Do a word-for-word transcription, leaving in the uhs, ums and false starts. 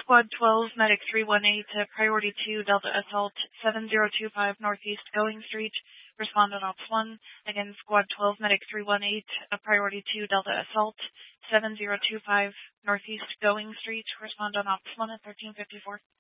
Squad twelve, Medic three one eight, uh, Priority two, Delta Assault seven zero two five Northeast Going Street. Respond on Ops one. Again, Squad twelve, Medic three one eight, uh, Priority two, Delta Assault seven zero two five Northeast Going Street. Respond on Ops one at thirteen fifty-four.